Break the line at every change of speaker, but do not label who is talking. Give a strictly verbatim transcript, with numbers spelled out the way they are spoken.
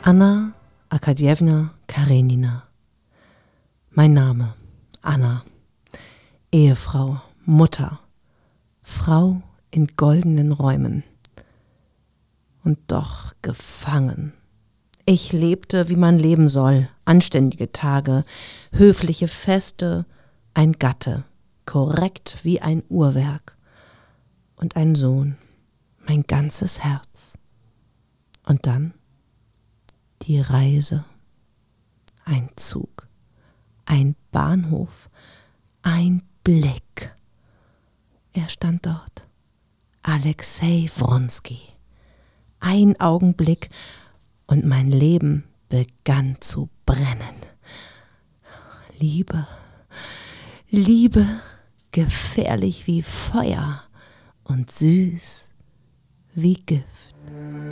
Anna Arkadjewna Karenina. Mein Name, Anna. Ehefrau, Mutter, Frau in goldenen Räumen. Und doch gefangen. Ich lebte, wie man leben soll, anständige Tage, höfliche Feste, ein Gatte, korrekt wie ein Uhrwerk. Und ein Sohn, mein ganzes Herz. Und dann die Reise, ein Zug, ein Bahnhof, ein Blick. Er stand dort, Alexei Wronski. Ein Augenblick und mein Leben begann zu brennen. Liebe, Liebe, gefährlich wie Feuer und süß wie Gift.